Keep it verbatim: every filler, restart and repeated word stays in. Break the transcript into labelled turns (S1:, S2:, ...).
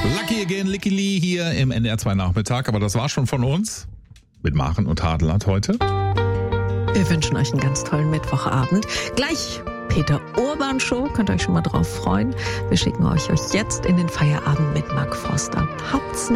S1: Lucky Again, Licky Lee hier im N D R zwei Nachmittag. Aber das war schon von uns mit Maren und Adelheid heute.
S2: Wir wünschen euch einen ganz tollen Mittwochabend. Gleich Peter Urban Show, könnt ihr euch schon mal drauf freuen. Wir schicken euch, euch jetzt in den Feierabend mit Mark Forster. Habt's nett.